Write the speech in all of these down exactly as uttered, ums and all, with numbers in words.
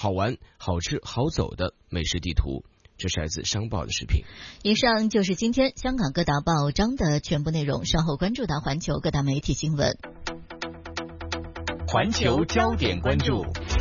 好玩、好吃、好走的美食地图。这是来自商报的视频。 以上就是今天香港各大报章的全部内容，稍后关注到环球各大媒体新闻。 环球焦点关注。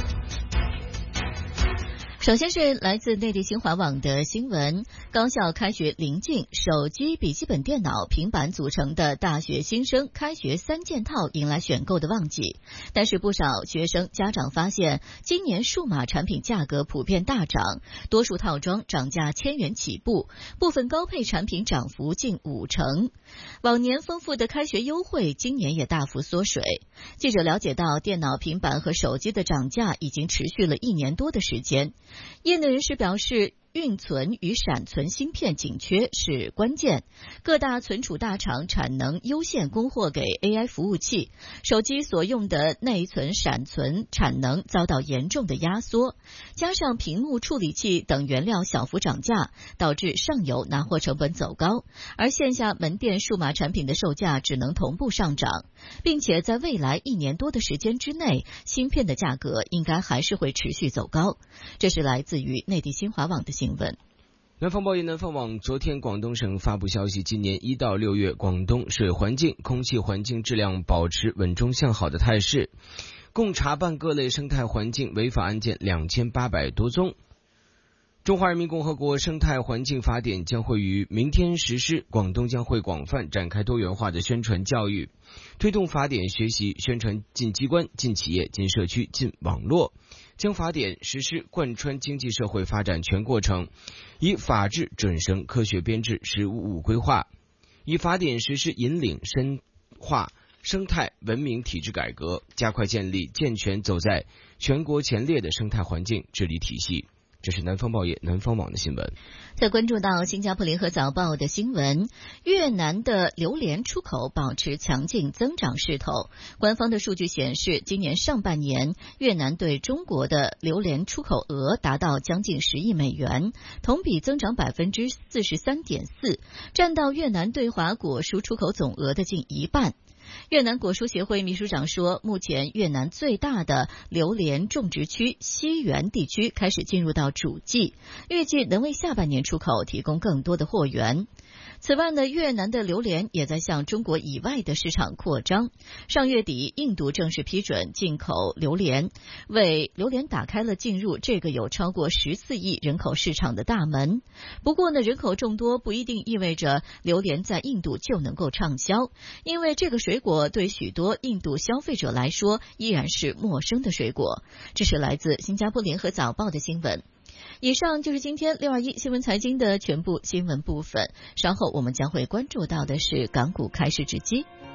首先是来自内地新华网的新闻，高校开学临近，手机、笔记本电脑、平板组成的大学新生开学三件套迎来选购的旺季。但是不少学生家长发现，今年数码产品价格普遍大涨，多数套装涨价千元起步，部分高配产品涨幅近五成。往年丰富的开学优惠，今年也大幅缩水。记者了解到，电脑、平板和手机的涨价已经持续了一年多的时间。业内人士表示，运存与闪存芯片紧缺是关键，各大存储大厂产能优先供货给 A I 服务器，手机所用的内存、闪存产能遭到严重的压缩，加上屏幕处理器等原料小幅涨价，导致上游拿货成本走高，而线下门店数码产品的售价只能同步上涨，并且在未来一年多的时间之内，芯片的价格应该还是会持续走高。这是来自于内地新华网的新闻。 南方报业南方网昨天广东省发布消息，今年一到六月，广东水环境、空气环境质量保持稳中向好的态势，共查办各类生态环境违法案件两千八百多宗。中华人民共和国生态环境法典将会于明天实施，广东将会广泛展开多元化的宣传教育，推动法典学习宣传进机关、进企业、进社区、进网络，将法典实施贯穿经济社会发展全过程，以法治准绳科学编制十五五规划，以法典实施引领深化生态文明体制改革，加快建立健全走在全国前列的生态环境治理体系。这是南方报业南方网的新闻。 再关注到新加坡联合早报的新闻，越南的榴莲出口保持强劲增长势头。官方的数据显示，今年上半年越南对中国的榴莲出口额达到将近十亿美元，同比增长百分之四十三点四，占到越南对华果蔬出口总额的近一半。越南果蔬协会秘书长说，目前越南最大的榴莲种植区西原地区开始进入到主季，预计能为下半年出口提供更多的货源。此外呢，越南的榴莲也在向中国以外的市场扩张。上月底，印度正式批准进口榴莲，为榴莲打开了进入这个有超过十四亿人口市场的大门。不过呢，人口众多不一定意味着榴莲在印度就能够畅销，因为这个水果对许多印度消费者来说依然是陌生的水果。这是来自新加坡联合早报的新闻。以上就是今天六二一新闻财经的全部新闻部分，稍后我们将会关注到的是港股开市之机。